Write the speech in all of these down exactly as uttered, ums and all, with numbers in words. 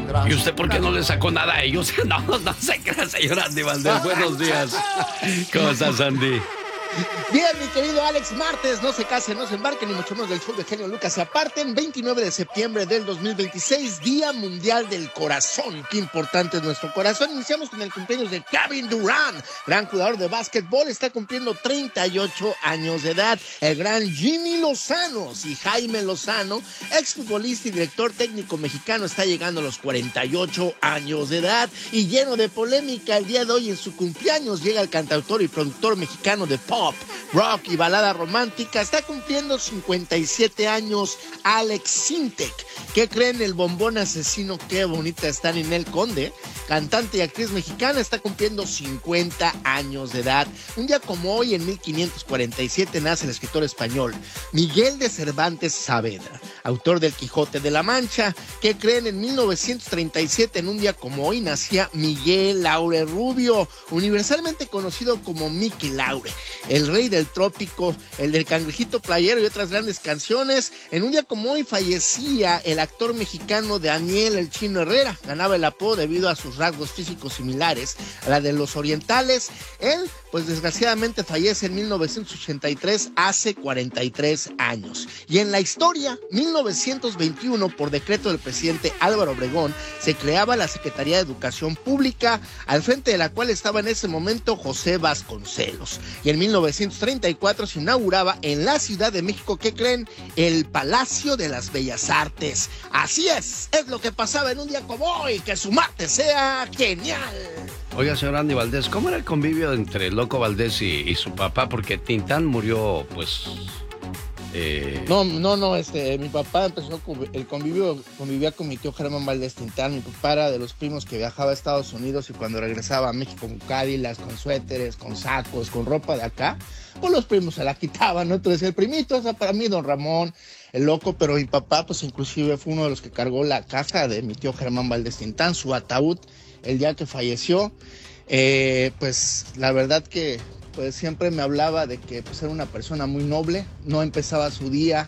¿Y usted por qué no le sacó nada a ellos? No, no se crea, señor Andy Valdés. Buenos días. ¿Cómo estás, Andy? Bien, mi querido Alex, martes, no se casen, no se embarquen, ni mucho menos del show de Genio Lucas se aparten. veintinueve de septiembre del dos mil veintiséis, Día Mundial del Corazón. Qué importante es nuestro corazón. Iniciamos con el cumpleaños de Kevin Durant, gran jugador de básquetbol, está cumpliendo treinta y ocho años de edad. El gran Jimmy Lozano y Jaime Lozano, exfutbolista y director técnico mexicano, está llegando a los cuarenta y ocho años de edad. Y lleno de polémica, el día de hoy en su cumpleaños llega el cantautor y productor mexicano de pop, rock y balada romántica, está cumpliendo cincuenta y siete años Alex Sintek. ¿Qué creen? El bombón asesino, qué bonita está Ninel Conde, cantante y actriz mexicana, está cumpliendo cincuenta años de edad. Un día como hoy, en mil quinientos cuarenta y siete, nace el escritor español Miguel de Cervantes Saavedra, autor del Quijote de la Mancha. ¿Qué creen? En mil novecientos treinta y siete, en un día como hoy, nacía Miguel Laure Rubio, universalmente conocido como Mickey Laure, el rey del trópico, el del cangrejito playero y otras grandes canciones. En un día como hoy fallecía el actor mexicano Daniel El Chino Herrera, ganaba el apodo debido a sus rasgos físicos similares a la de los orientales. Él, pues desgraciadamente fallece en mil novecientos ochenta y tres, hace cuarenta y tres años. Y en la historia, mil novecientos veintiuno, por decreto del presidente Álvaro Obregón, se creaba la Secretaría de Educación Pública, al frente de la cual estaba en ese momento José Vasconcelos. Y en mil novecientos treinta y cuatro se inauguraba en la Ciudad de México, ¿qué creen? El Palacio de las Bellas Artes. Así es, es lo que pasaba en un día como hoy. Que su martes sea genial. Oiga, señor Andy Valdés, ¿cómo era el convivio entre Loco Valdés y, y su papá? Porque Tintán murió, pues... Eh... No, no, no, este, mi papá empezó, el convivio, convivía con mi tío Germán Valdés Tintán. Mi papá era de los primos que viajaba a Estados Unidos y cuando regresaba a México con Cadillacs, con suéteres, con sacos, con ropa de acá, pues los primos se la quitaban, ¿no? Entonces el primito, o sea, para mí don Ramón, el Loco, pero mi papá pues inclusive fue uno de los que cargó la caja de mi tío Germán Valdés Tintán, su ataúd, el día que falleció. Eh, pues la verdad que pues siempre me hablaba de que pues era una persona muy noble, no empezaba su día,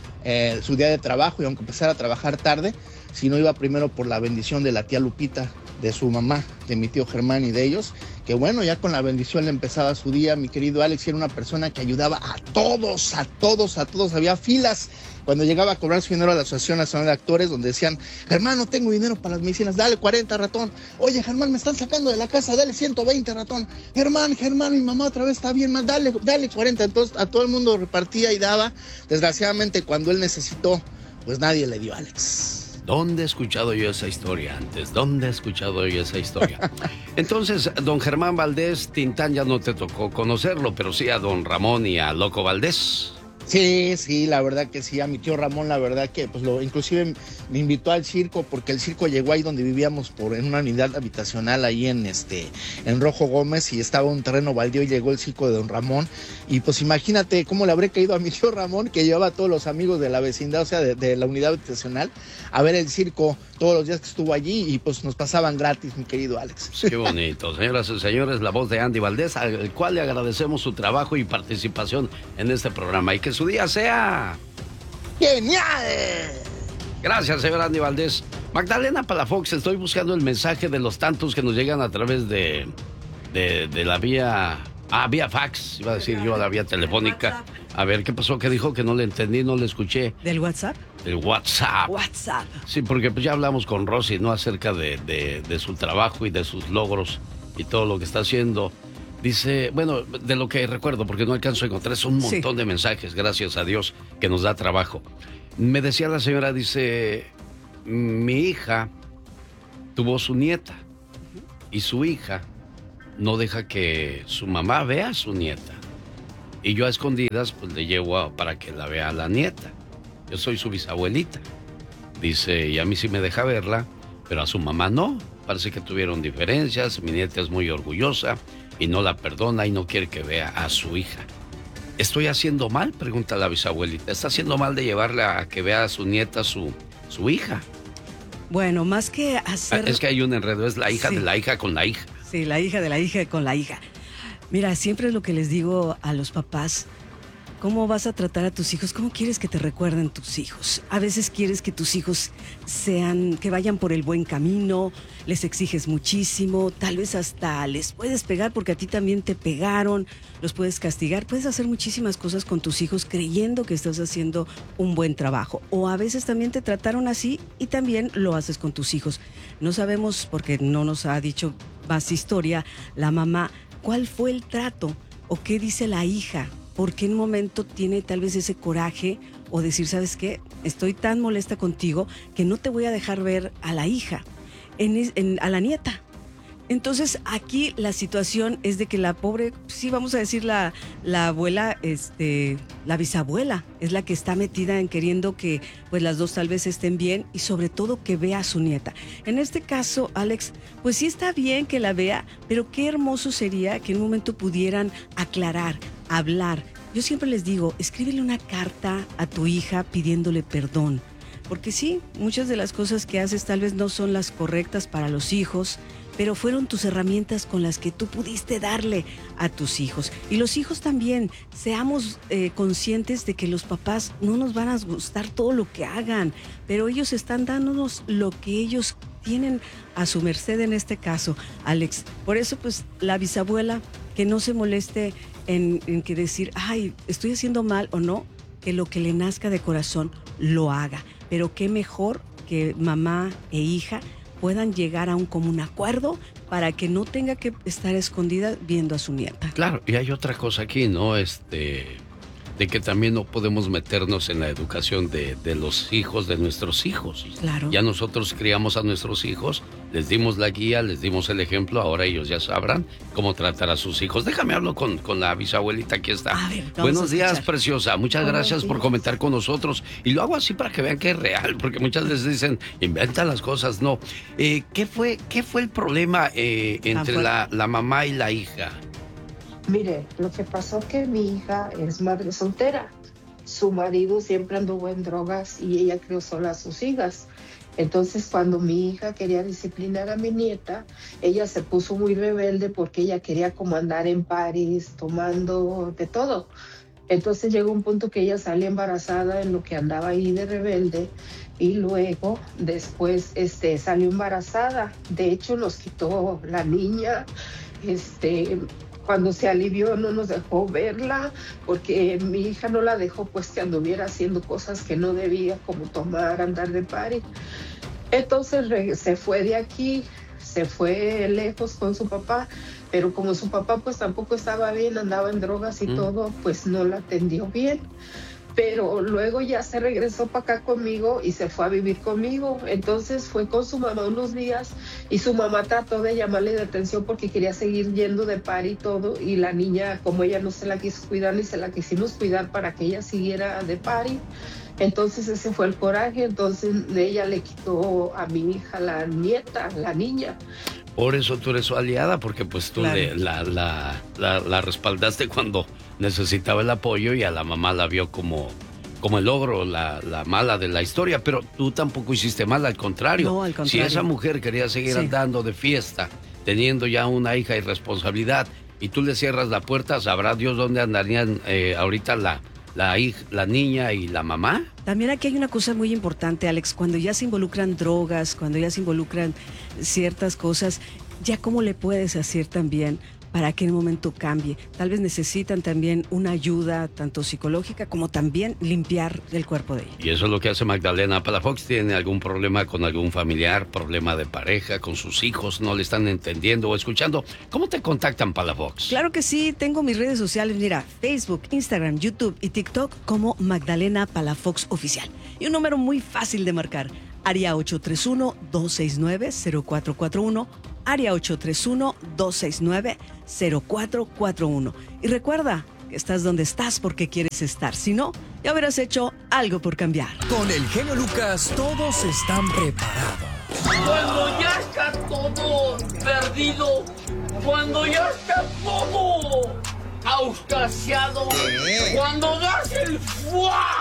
eh, su día de trabajo, y aunque empezara a trabajar tarde, si no iba primero por la bendición de la tía Lupita, de su mamá, de mi tío Germán y de ellos, que bueno, ya con la bendición le empezaba su día. Mi querido Alex era una persona que ayudaba a todos, a todos, a todos, había filas cuando llegaba a cobrar su dinero a la Asociación Nacional de Actores, donde decían, Germán, no tengo dinero para las medicinas, dale cuarenta, ratón. Oye, Germán, me están sacando de la casa, dale ciento veinte, ratón. Germán, Germán, mi mamá otra vez está bien mal, dale, dale cuarenta. Entonces a todo el mundo repartía y daba. Desgraciadamente, cuando él necesitó, pues nadie le dio, Alex. ¿Dónde he escuchado yo esa historia antes? ¿Dónde he escuchado yo esa historia? Entonces, don Germán Valdés Tintán ya no te tocó conocerlo, pero sí a don Ramón y a Loco Valdés. Sí, sí, la verdad que sí, a mi tío Ramón, la verdad que pues lo, inclusive me invitó al circo, porque el circo llegó ahí donde vivíamos, por en una unidad habitacional ahí en este en Rojo Gómez, y estaba un terreno baldío y llegó el circo de don Ramón, y pues imagínate cómo le habré caído a mi tío Ramón, que llevaba a todos los amigos de la vecindad, o sea, de, de la unidad habitacional, a ver el circo todos los días que estuvo allí, y pues nos pasaban gratis, mi querido Alex. Qué bonito. Señoras y señores, la voz de Andy Valdés, al cual le agradecemos su trabajo y participación en este programa, y que su día sea ¡genial! Gracias, señor Andy Valdés. Magdalena Palafox, estoy buscando el mensaje de los tantos que nos llegan a través de, de, de la vía... Ah, vía fax, iba a decir yo, a la vía telefónica. A ver, ¿qué pasó? ¿Qué dijo? Que no le entendí, no le escuché. ¿Del WhatsApp? Del WhatsApp. WhatsApp. Sí, porque pues ya hablamos con Rosy, ¿no? Acerca de, de, de su trabajo y de sus logros y todo lo que está haciendo. Dice, bueno, de lo que recuerdo, porque no alcanzo a encontrar, es un montón sí. de mensajes, gracias a Dios, que nos da trabajo. Me decía la señora, dice, mi hija tuvo su nieta y su hija no deja que su mamá vea a su nieta. Y yo a escondidas, pues le llevo a, para que la vea a la nieta. Yo soy su bisabuelita. Dice, y a mí sí me deja verla, pero a su mamá no. Parece que tuvieron diferencias, mi nieta es muy orgullosa y no la perdona y no quiere que vea a su hija. ¿Estoy haciendo mal?, pregunta la bisabuelita. ¿Está haciendo mal de llevarla a que vea a su nieta, su, su hija? Bueno, más que hacer... Ah, es que hay un enredo, es la hija sí. de la hija con la hija. Sí, la hija de la hija con la hija. Mira, siempre es lo que les digo a los papás. ¿Cómo vas a tratar a tus hijos? ¿Cómo quieres que te recuerden tus hijos? A veces quieres que tus hijos sean, que vayan por el buen camino, les exiges muchísimo, tal vez hasta les puedes pegar porque a ti también te pegaron, los puedes castigar, puedes hacer muchísimas cosas con tus hijos creyendo que estás haciendo un buen trabajo. O a veces también te trataron así y también lo haces con tus hijos. No sabemos, porque no nos ha dicho más historia, la mamá, cuál fue el trato o qué dice la hija. ¿Por qué en un momento tiene tal vez ese coraje o decir, ¿sabes qué? Estoy tan molesta contigo que no te voy a dejar ver a la hija, en, en, a la nieta? Entonces aquí la situación es de que la pobre, sí vamos a decir la, la abuela, este, la bisabuela, es la que está metida en queriendo que pues las dos tal vez estén bien y sobre todo que vea a su nieta. En este caso, Alex, pues sí está bien que la vea, pero qué hermoso sería que en un momento pudieran aclarar, hablar. Yo siempre les digo, escríbele una carta a tu hija pidiéndole perdón. Porque sí, muchas de las cosas que haces tal vez no son las correctas para los hijos, pero fueron tus herramientas con las que tú pudiste darle a tus hijos. Y los hijos también, seamos eh, conscientes de que los papás no nos van a gustar todo lo que hagan, pero ellos están dándonos lo que ellos tienen a su merced en este caso, Alex. Por eso, pues, la bisabuela, que no se moleste en, en que decir, ay, estoy haciendo mal o no, que lo que le nazca de corazón lo haga. Pero qué mejor que mamá e hija puedan llegar a un común acuerdo para que no tenga que estar escondida viendo a su nieta. Claro, y hay otra cosa aquí, ¿no? Este, de que también no podemos meternos en la educación de, de los hijos de nuestros hijos. Claro. Ya nosotros criamos a nuestros hijos, les dimos la guía, les dimos el ejemplo, ahora ellos ya sabrán cómo tratar a sus hijos. Déjame hablar con, con la bisabuelita, aquí está. A ver, Buenos días, preciosa. Muchas Buenos gracias días. por comentar con nosotros. Y lo hago así para que vean que es real, porque muchas veces dicen, inventan las cosas. No. Eh, ¿qué, fue, ¿Qué fue el problema eh, entre la, la mamá y la hija? Mire, lo que pasó que mi hija es madre soltera. Su marido siempre anduvo en drogas y ella crió sola a sus hijas. Entonces, cuando mi hija quería disciplinar a mi nieta, ella se puso muy rebelde porque ella quería como andar en París, tomando de todo. Entonces llegó un punto que ella salió embarazada en lo que andaba ahí de rebelde y luego después este, salió embarazada. De hecho, nos quitó la niña, este... Cuando se alivió no nos dejó verla porque mi hija no la dejó pues que anduviera haciendo cosas que no debía, como tomar, andar de party. Entonces se fue de aquí, se fue lejos con su papá, pero como su papá pues tampoco estaba bien, andaba en drogas y mm. todo, pues no la atendió bien. Pero luego ya se regresó para acá conmigo y se fue a vivir conmigo. Entonces fue con su mamá unos días y su mamá trató de llamarle de atención porque quería seguir yendo de party y todo. Y la niña, como ella no se la quiso cuidar ni se la quisimos cuidar para que ella siguiera de party, entonces ese fue el coraje. Entonces de ella le quitó a mi hija la nieta, la niña. Por eso tú eres su aliada, porque pues tú claro. le, la, la, la, la respaldaste cuando necesitaba el apoyo y a la mamá la vio como, como el ogro, la, la mala de la historia, pero tú tampoco hiciste mal, al contrario. No, al contrario. Si esa mujer quería seguir sí. andando de fiesta, teniendo ya una hija y responsabilidad, y tú le cierras la puerta, sabrá Dios dónde andarían eh, ahorita la, la, hija, la niña y la mamá. También aquí hay una cosa muy importante, Alex, cuando ya se involucran drogas, cuando ya se involucran ciertas cosas, ya cómo le puedes hacer también para que en un momento cambie. Tal vez necesitan también una ayuda, tanto psicológica como también limpiar el cuerpo de ella. Y eso es lo que hace Magdalena Palafox. ¿Tiene algún problema con algún familiar, problema de pareja, con sus hijos, no le están entendiendo o escuchando? ¿Cómo te contactan, Palafox? Claro que sí, tengo mis redes sociales, mira, Facebook, Instagram, YouTube y TikTok como Magdalena Palafox Oficial. Y un número muy fácil de marcar, área ocho tres uno, dos seis nueve, cero cuatro cuatro uno, área ocho tres uno, dos seis nueve, cero cuatro cuatro uno. Y recuerda que estás donde estás porque quieres estar. Si no, ya habrás hecho algo por cambiar. Con el genio Lucas todos están preparados. Cuando ya está todo perdido, cuando ya está todo auscasiado, cuando das el fuá,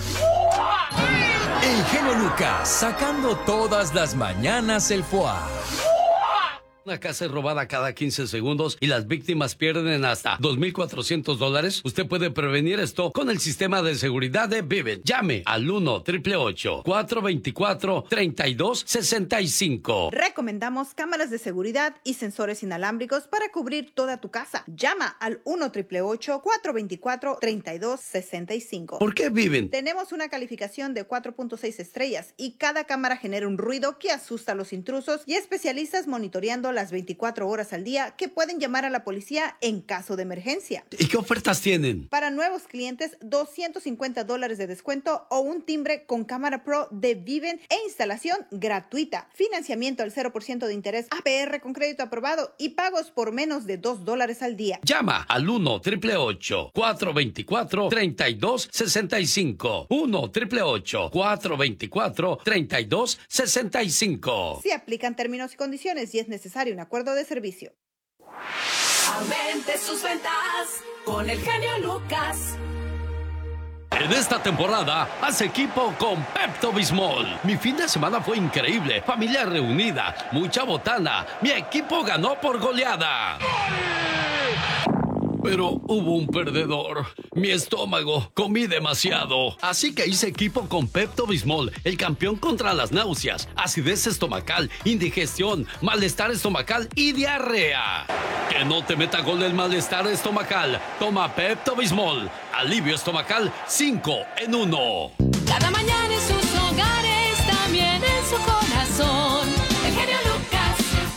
fuá. El genio Lucas sacando todas las mañanas el fuá. Una casa es robada cada quince segundos y las víctimas pierden hasta dos mil cuatrocientos dólares. Usted puede prevenir esto con el sistema de seguridad de Vivint. Llame al uno, ocho ocho ocho, cuatro dos cuatro, tres dos seis cinco. Recomendamos cámaras de seguridad y sensores inalámbricos para cubrir toda tu casa. Llama al uno, ocho ocho ocho, cuatro dos cuatro, tres dos seis cinco. ¿Por qué Vivint? Tenemos una calificación de cuatro punto seis estrellas y cada cámara genera un ruido que asusta a los intrusos y especialistas monitoreando las veinticuatro horas al día que pueden llamar a la policía en caso de emergencia. ¿Y qué ofertas tienen? Para nuevos clientes, doscientos cincuenta dólares de descuento o un timbre con cámara pro de Vivint e instalación gratuita. Financiamiento al cero por ciento de interés A P R con crédito aprobado y pagos por menos de dos dólares al día. Llama al uno, ocho ocho ocho, cuatro dos cuatro, tres dos seis cinco. uno, ocho ocho ocho, cuatro dos cuatro, tres dos seis cinco. Se aplican términos y condiciones y es necesario un acuerdo de servicio. Aumente sus ventas con el genio Lucas. En esta temporada, haz equipo con Pepto-Bismol. Mi fin de semana fue increíble. Familia reunida, mucha botana. Mi equipo ganó por goleada. Pero hubo un perdedor. Mi estómago. Comí demasiado. Así que hice equipo con Pepto-Bismol, el campeón contra las náuseas, acidez estomacal, indigestión, malestar estomacal y diarrea. Que no te meta gol el malestar estomacal. Toma Pepto-Bismol. Alivio estomacal cinco en uno. Cada mañana en sus hogares, también en su corazón. El genio Lucas.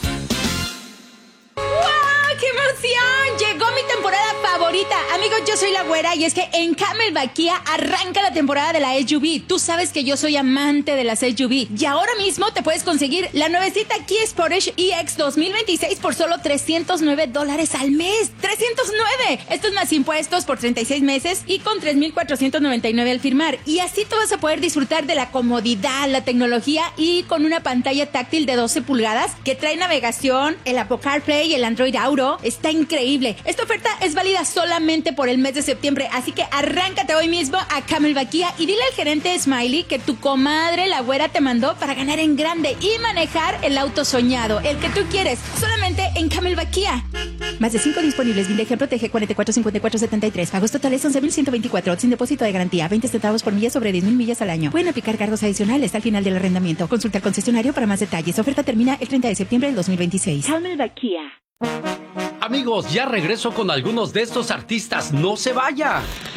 ¡Wow! ¡Qué emoción! Llegó mi temporada favorita. Amigos, yo soy la güera y es que en Camelback Kia arranca la temporada de la S U V. Tú sabes que yo soy amante de las S U V. Y ahora mismo te puedes conseguir la nuevecita Kia Sportage E X dos mil veintiséis por solo trescientos nueve dólares al mes. ¡trescientos nueve! Esto es más impuestos por treinta y seis meses y con tres mil cuatrocientos noventa y nueve al firmar. Y así tú vas a poder disfrutar de la comodidad, la tecnología y con una pantalla táctil de doce pulgadas que trae navegación, el Apple CarPlay y el Android Auto. Está increíble. Esta oferta es válida solamente por el mes de septiembre, así que arráncate hoy mismo a Camelback Kia y dile al gerente Smiley que tu comadre la güera te mandó para ganar en grande y manejar el auto soñado, el que tú quieres, solamente en Camelback Kia. Más de cinco disponibles. Vindeje Protege cuarenta y cuatro cincuenta y cuatro setenta y tres. Pagos totales once mil ciento veinticuatro sin depósito de garantía. veinte centavos por milla sobre diez mil millas al año. Pueden aplicar cargos adicionales al final del arrendamiento. Consulta al concesionario para más detalles. Oferta termina el treinta de septiembre del dos mil veintiséis. Camelback Kia. Amigos, ya regreso con algunos de estos artistas. ¡No se vaya!